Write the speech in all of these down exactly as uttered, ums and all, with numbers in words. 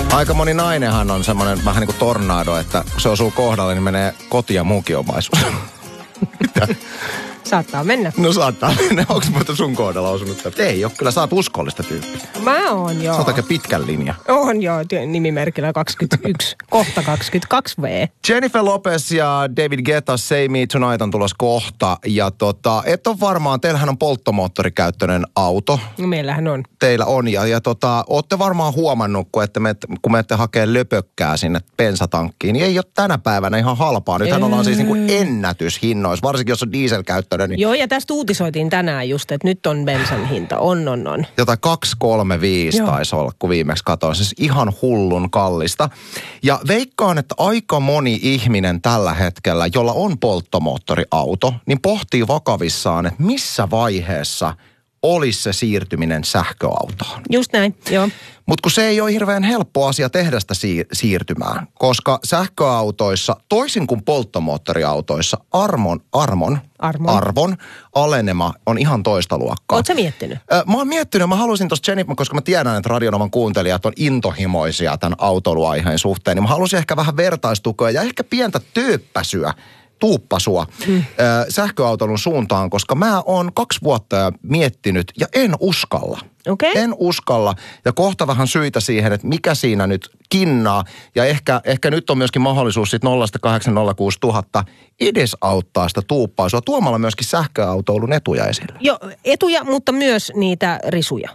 Aika moni nainenhan on semmoinen vähän niin kuin tornado, että kun se osuu kohdalle, niin menee koti- ja muukiomaisuus. Mitä? Saattaa mennä. No saattaa mennä. Onko muuta sun kohdalla osunut? Ei ole. Kyllä sä oot uskollista tyyppiä. Mä oon joo. Sä oot oikein pitkän linja. On joo, nimimerkillä kaksikymmentäyksi, kohta kaksikymmentäkaksi V. Jennifer Lopez ja David Guetta Say Me Tonight on tulossa kohta. Ja tota, et ole varmaan, teillähän on polttomoottorikäyttöinen auto. No meillähän on. Teillä on. Ja, ja tota, ootte varmaan huomannut, kun, että me, kun menette hakee löpökkää sinne bensatankkiin, niin ei ole tänä päivänä ihan halpaa. Nythän ollaan siis niin kuin ennätyshinnoissa, varsinkin jos on dieselkäyttöinen. Niin joo, ja tästä uutisoitiin tänään just, että nyt on bensan hinta. On, on, on. Jotain kaksi kolme viisi taisi olla, kun viimeksi katsoin. Siis ihan hullun kallista. Ja veikkaan, että aika moni ihminen tällä hetkellä, jolla on polttomoottoriauto, niin pohtii vakavissaan, että missä vaiheessa olisi se siirtyminen sähköautoon. Just näin, joo. Mutta kun se ei ole hirveän helppo asia tehdä sitä siir- siirtymää, koska sähköautoissa, toisin kuin polttomoottoriautoissa, armon, armon, armon. arvon alenema on ihan toista luokkaa. Ootko sä miettinyt? Ö, mä oon miettinyt, mä haluaisin tuosta Jennifer, koska mä tiedän, että Radionovan kuuntelijat on intohimoisia tämän autoiluaiheen suhteen, niin mä haluaisin ehkä vähän vertaistukea ja ehkä pientä tööppäsyä, tuuppasua mm. sähköautoilun suuntaan, koska mä oon kaksi vuotta miettinyt ja en uskalla. Okay. En uskalla. Ja kohta vähän syitä siihen, että mikä siinä nyt kinnaa. Ja ehkä, ehkä nyt on myöskin mahdollisuus sitten nolla kahdeksan nolla kuusi nolla edesauttaa sitä tuuppaisua tuomalla myöskin sähköautoilun etuja esille. Joo, etuja, mutta myös niitä risuja.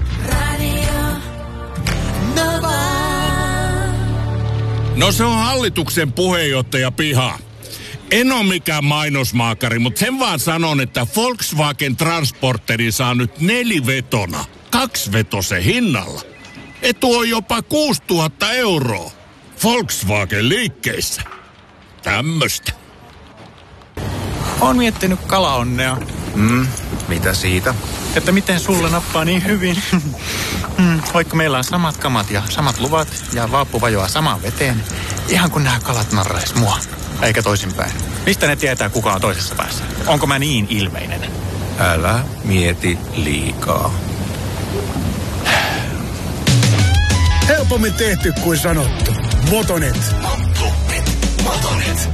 No se on hallituksen puheenjohtaja piha. En ole mikään mainosmaakari, mutta sen vaan sanon, että Volkswagen Transporteri saa nyt nelivetona, kaksivetosen hinnalla. Etu on jopa kuusituhatta euroa. Volkswagen liikkeissä. Tämmöstä. Oon miettinyt kalaonnea. Mm, mitä siitä? Että miten sulle nappaa niin hyvin. mm, vaikka meillä on samat kamat ja samat luvat ja vaappu vajoaa samaan veteen. Ihan kun nämä kalat narrais mua. Eikä toisinpäin. Mistä ne tietää, kuka on toisessa päässä? Onko mä niin ilmeinen? Älä mieti liikaa. Helpommin tehty kuin sanottu. Motonet. Motonet. Motonet.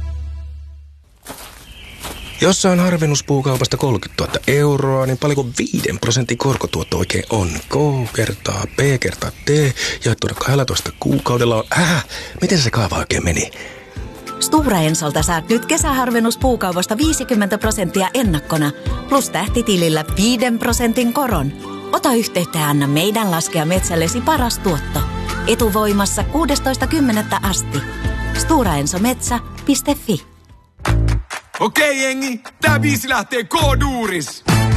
Jos saan harvennuspuukaupasta kolmekymmentätuhatta euroa, niin paljonko viiden prosentin korkotuotto oikein on? K kertaa P kertaa T jaettuna kahdellatoista kuukaudella on... Äh, miten se kaava oikein meni? Stora Ensolta saat nyt kesäharvennuspuukaupasta viisikymmentä prosenttia ennakkona, plus tähtitilillä viiden prosentin koron. Ota yhteyttä ja anna meidän laskea metsällesi paras tuotto. Etuvoimassa kuudestoista kymmenettä asti. stora enso metsä piste fi. Okei jengi, tää biisi lähtee K-duuris.